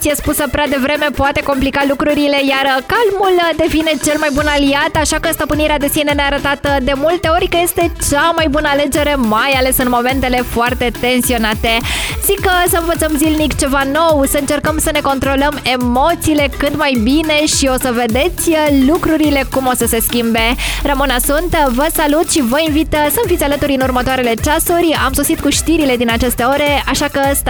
informație spusă prea devreme poate complica lucrurile, iar calmul devine cel mai bun aliat, așa că stăpânirea de sine ne-a arătat de multe ori că este cea mai bună alegere, mai ales în momentele foarte tensionate. Zic că să învățăm zilnic ceva nou, să încercăm să ne controlăm emoțiile cât mai bine și o să vedeți lucrurile cum o să se schimbe. Ramona sunt, vă salut și vă invit să fiți alături în următoarele ceasuri. Am sosit cu știrile din aceste ore, așa că